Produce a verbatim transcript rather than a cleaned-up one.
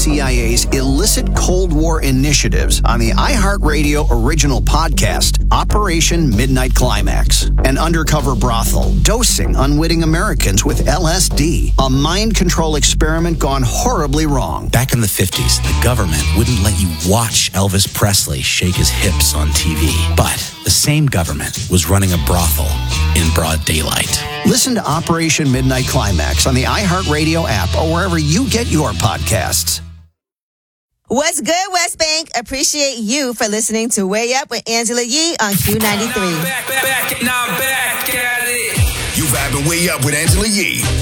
C I A's illicit Cold War initiatives on the iHeartRadio original podcast, Operation Midnight Climax. An undercover brothel dosing unwitting Americans with L S D. A mind control experiment gone horribly wrong. Back in the fifties, the government wouldn't let you watch Elvis Presley shake his hips on T V. But the same government was running a brothel in broad daylight. Listen to Operation Midnight Climax on the iHeartRadio app or wherever you get your podcasts. What's good, West Bank? Appreciate you for listening to Way Up with Angela Yee on Q ninety-three. Now I'm back, now I'm back at it. You vibing Way Up with Angela Yee